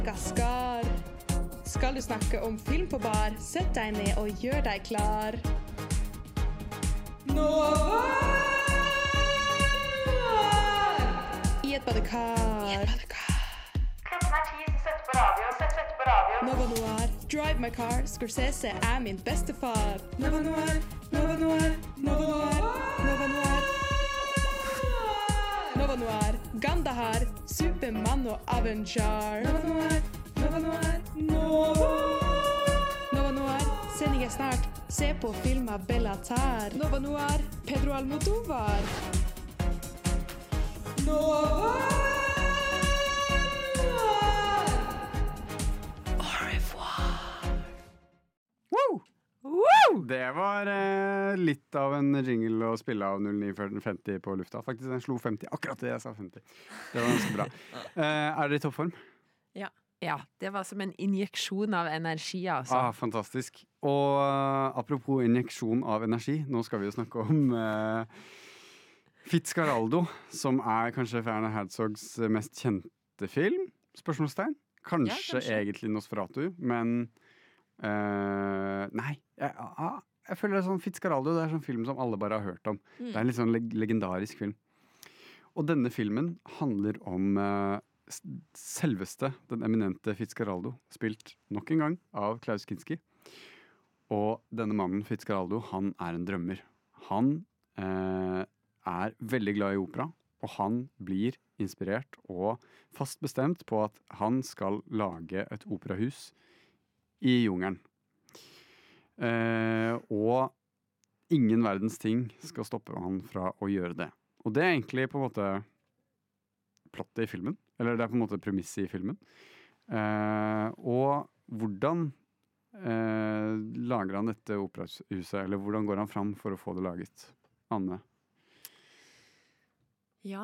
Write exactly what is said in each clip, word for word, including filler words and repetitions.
Gaskar. Skal du snakke om film på bar, sett deg ned og gjør deg klar. Nova! I et badekar. I et badekar. Klokken er ti, så sett på radio, sett, sett på radio. Nova Noir, drive my car, Scorsese er min bestefar. Nova Noir, Nova Noir, Nova Noir, Nova Noir. Nova Noir, Gandahar, Superman og Avenger. Nova Noir, Nova Noir, Nova. Nova Noir, sending er snart. Se på film av Bellatar. Nova Noir, Pedro Almodovar. Nova Noir. Au revoir. Wow! Wow! Det var eh, litt av en jingle å spille av null ni femti på lufta. Faktisk, den slo femti. Akkurat det jeg sa femti. Det var ganske bra. Eh, er dere i toppform? Ja. Ja, det var som en injeksjon av energi, altså. Ah, fantastisk. Og uh, apropos injeksjon av energi, nå skal vi jo snakke om uh, Fitzcarraldo, som er kanskje Werner Herzogs mest kjente film, spørsmålstegn. Kanskje, ja, kanskje. Egentlig Nosferatu, men uh, nei. Jeg, uh, jeg føler det er sånn Fitzcarraldo, det er sånn film som alle bare har hørt om. Mm. Det er en litt sånn leg- legendarisk film. Og denne filmen handler om uh, selveste, den eminente Fitzcarraldo, spilt nok en gang av Klaus Kinski. Og denne mannen, Fitzcarraldo, han er en drømmer. Han eh, er veldig glad i opera, og han blir inspirert og fast bestemt på at han skal lage et operahus i jungelen. Eh, og ingen verdens ting skal stoppe han fra å gjøre det. Og det er egentlig på en måte plottet i filmen. Eller det er på en måte premisset i filmen. Eh, og hvordan eh, lager han dette operahuset? Eller hvordan går han fram for å få det laget? Anne? Ja.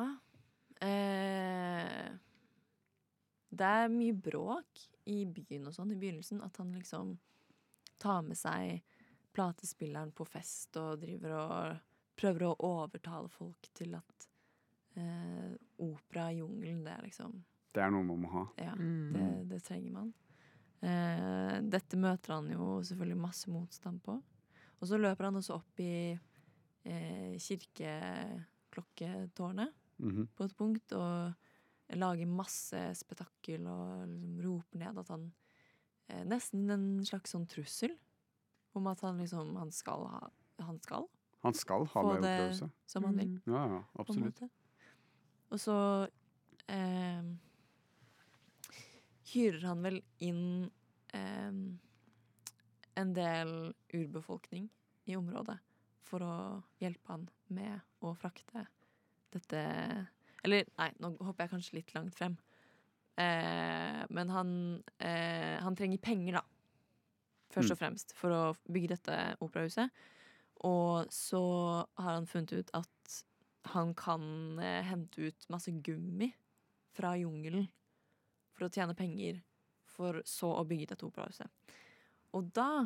Eh, det er mye bråk i byen og sånn i begynnelsen. At han liksom tar med seg platespilleren på fest og driver og prøver å overtale folk til at Eh, opera i jungelen, det er liksom det er noe man må ha. Ja, mm. det, det trenger man. Eh, dette møter han jo selvfølgelig masse motstand på. Og så løper han også opp i eh, kirkeklokketårnet mm-hmm. på et punkt og lager masse spetakkel og liksom roper ned at han eh, nesten en slags sånn trussel om at han liksom han skal ha han skal, han skal ha få med det opplevelse. Som han vil. Ja, ja, absolutt. Og så eh, hyrer han vel inn eh, en del urbefolkning i området for å hjelpe han med å frakte dette. Eller nei, nå hopper jeg kanskje litt langt frem. Eh, men han, eh, han trenger penger, da. Først og fremst for å bygge dette operahuset. Og så har han funnet ut at han kan eh, hente ut masse gummi fra jungelen for å tjene penger, for så å bygge dette operahuset. Og da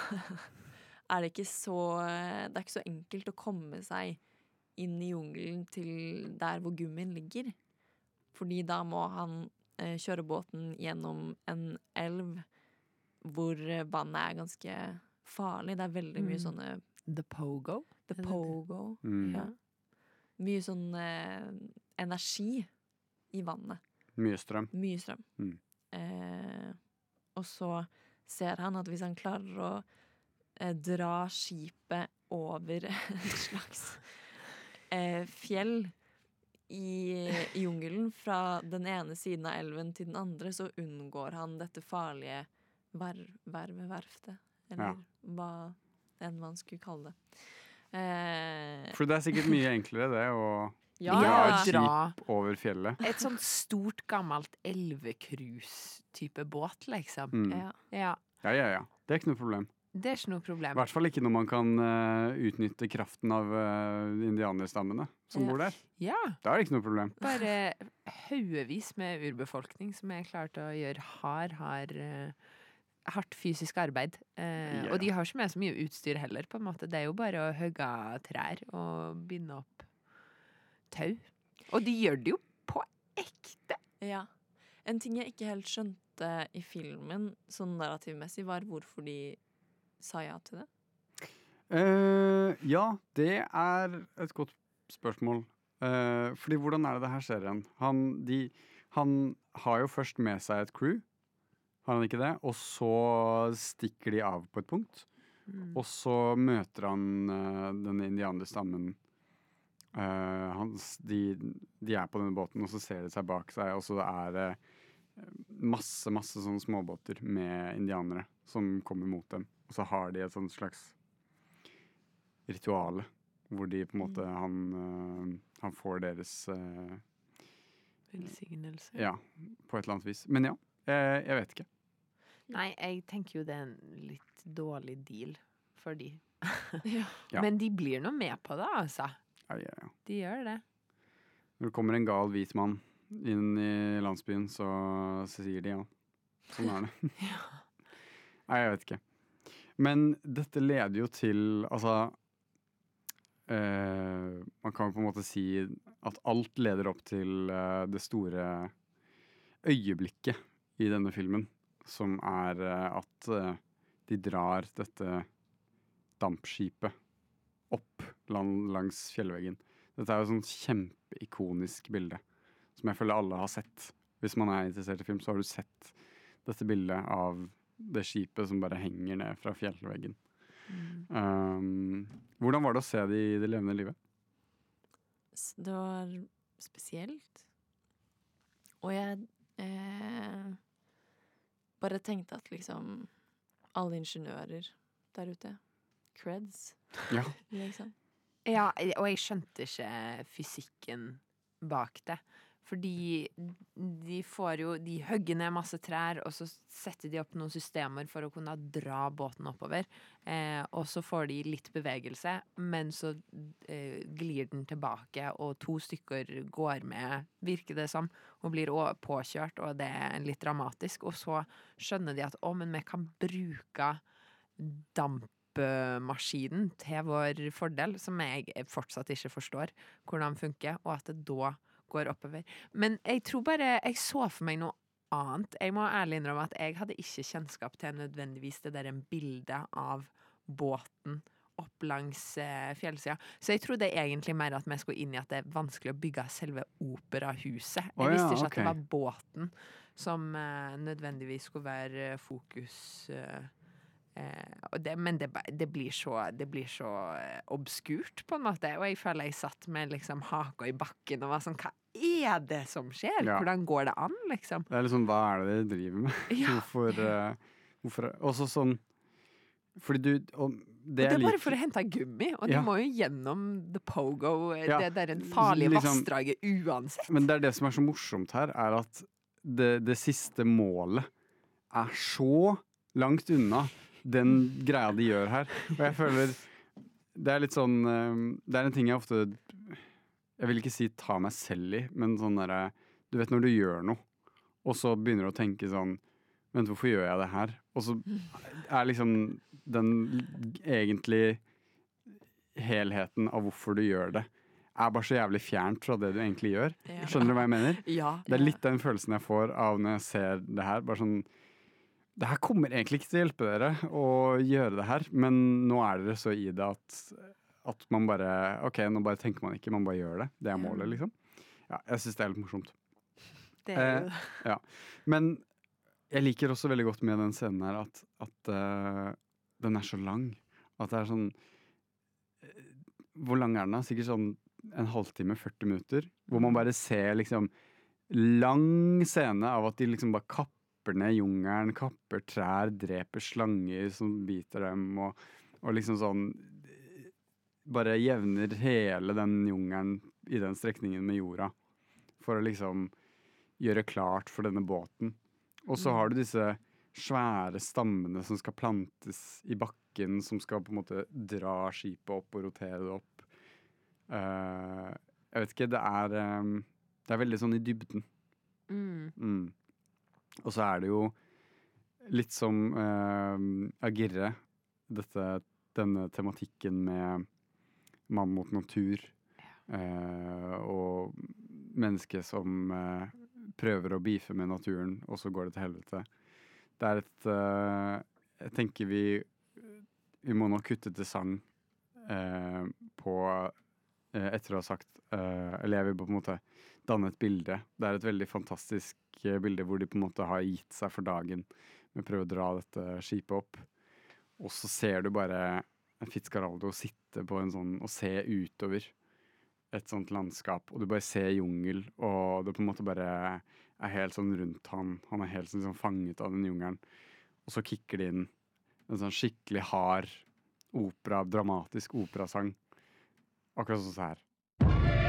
er det ikke så det er ikke så enkelt å komme seg inn i jungelen til der hvor gummien ligger. Fordi da må han eh, kjøre båten gjennom en elv hvor vannet er ganske farlig. Det er veldig mye sånne The Pogo? The Pogo, mm. ja. Mye sånn eh, energi i vannet. Mye strøm. Mye strøm. Mm. Eh, og så ser han at hvis han klarer å eh, dra skipet over en slags eh, fjell i, i jungelen fra den ene siden av elven til den andre, så unngår han dette farlige ver- verveverftet. Eller Ja. hva enn man skulle kalle det. Eh, For det er sikkert mye enklere det å ja, dra Ja. et Dra. skip over fjellet. Et sånt stort, gammelt elvekrus-type båt, liksom. Mm. ja. Ja, Ja, ja, ja. Det er ikke noe problem. det er ikke noe I problem. hvert fall ikke når man kan uh, utnytte kraften av uh, indianerstammene som Ja. bor der. Ja, Da er det ikke noe problem. bare haugevis med urbefolkning som er klar til å gjøre hard, hard, eh, hardt fysisk arbeid. Eh, Ja. Og de har ikke med så mye utstyr heller, på en måte. Det er jo bare å hugge trær og binde opp tau. Og de gjør det jo på ekte. Ja. En ting jeg ikke helt skjønte måte i filmen, sånn narrativmessig, var hvorfor de sa ja til det? Eh, ja, det er et godt spørsmål. Eh, fordi hvordan er det det her skjer igjen? Han, de, han har jo først med seg et crew, har han ikke det? Og så stikker de av på et punkt. Mm. Og så møter han uh, denne indianerstammen. Uh, hans, de, de er på denne båten, og så ser de seg bak seg, og så er det uh, masse, masse sånne småbåter med indianere som kommer mot dem. Og så har de et sånt slags rituale, hvor de på en måte, han, uh, han får deres uh, Velsignelse. Ja, på et eller annet vis. Men ja, jeg, jeg vet ikke. Nei, jeg tenker jo det er en litt dårlig deal for de. Ja. Ja. Men de blir nå med på det, altså. Ja, ja, ja. De gjør det. Når det kommer en gal hvit mann inn i landsbyen, så, så sier de ja. Sånn er det. Nei, jeg vet ikke. Men dette leder jo til, altså, eh, man kan jo på en måte si at alt leder opp til eh, det store øyeblikket i denne filmen, som er eh, at eh, de drar dette dampskipet opp land, langs fjellveggen. Dette er jo et sånt kjempeikonisk bilde, som jeg føler alle har sett. Hvis man er interessert i film, så har du sett dette bildet av det skipet som bare henger ned fra fjellveggen. Mm. Um, hvordan var det å se det i det levende livet? S- Det var spesielt. Og jeg eh, bare tenkte at liksom alle ingeniører der ute, creds, Ja. liksom. Ja, og jeg skjønte ikke fysikken bak det. Fordi de får jo De hugger ned masse trær, og så setter de opp noen systemer for å kunne dra båten oppover. Eh, og så får de litt bevegelse, men så eh, glir den tilbake, og to stykker går med, virker det som, og blir også påkjørt, og det er litt dramatisk. Og så skjønner de at å, men vi kan bruke dampmaskinen til vår fordel, som jeg fortsatt ikke forstår hvordan funker, og at det da går oppover. Men jeg tror bare jeg så for meg noe annet. Jeg må ærlig innrømme at jeg hadde ikke kjennskap til nødvendigvis det der en bilde av båten opp langs eh, fjellsida. Så jeg trodde egentlig mer at vi skulle inn i at det er vanskelig å bygge selve operahuset. Jeg Å ja, visste ikke ok. at det var båten som eh, nødvendigvis skulle være eh, fokus. Eh, eh, og det, men det, ba- det blir så, det blir så eh, obskurt, på en måte. Og jeg føler jeg satt med liksom haka i bakken og var sånn, hva er det som skjer? Ja. Hvordan går det an, liksom? Det er litt sånn, hva er det dere driver med? Ja. Hvorfor, uh, hvorfor Også sånn, fordi du og det, Og det er jeg bare liker- for å hente gummi, og de Ja. må jo gjennom The Pogo, eh, Ja. det der en farlige Liksom- vassdraget uansett. Men det er det som er så morsomt her, er at det, det siste målet er så langt unna den greia de gjør her. Og jeg føler det er litt sånn eh, det er en ting jeg ofte jeg vil ikke si ta meg selv i, men sånn derre du vet når du gjør noe, og så begynner du å tenke sånn vent, hvorfor gjør jeg det her? Og så er liksom den egentlig helheten av hvorfor du gjør det, er bare så jævlig fjernt fra det du egentlig gjør. Ja. Skjønner du hva jeg mener? Ja. Det er litt den følelsen jeg får av når jeg ser det her. Bare sånn det her kommer egentlig ikke til å hjelpe dere å gjøre det her, men nå er dere så i det at, at man bare ok, nå bare tenker man ikke, man bare gjør det. Det er målet, liksom. Ja, jeg synes det er litt morsomt. Det er jo Eh, ja. Men jeg liker også veldig godt med den scenen her at, at eh, den er så lang. At det er sånn eh, hvor lang er den da? Sikkert sånn en halvtime, førti minutter, hvor man bare ser liksom lang scene av at de liksom bare kapper ned jungelen, kapper trær, dreper slanger som biter dem, og, og liksom sånn bare jevner hele den jungelen i den strekningen med jorda, for å liksom gjøre klart for denne båten. Og så har du disse svære stammene som skal plantes i bakken, som skal på en måte dra skipet opp og rotere det opp. Uh, jeg vet ikke, det er, um, det er veldig sånn i dybden. mm. Mm. Og så er det jo litt som uh, Agirre, dette, denne tematikken med mann mot natur, uh, og mennesket som uh, prøver å beefe med naturen, og så går det til helvete. Det er et uh, Jeg tenker vi Vi må nok kutte til sang uh, på uh, etter å ha sagt uh, Eller jeg vil på en måte danne et bilde. Det er et veldig fantastisk uh, bilde hvor de på en måte har gitt seg for dagen med å prøve å dra dette skipet opp. Og så ser du bare Fitzcarraldo sitte på en sånn og se utover et sånt landskap, og du bare ser jungel, og det på en måte bare er helt sånn rundt han. Han er helt sånn, sånn fanget av den jungelen. Og så kicker det inn en sånn skikkelig hard opera, dramatisk operasang. Akkurat sånn så her.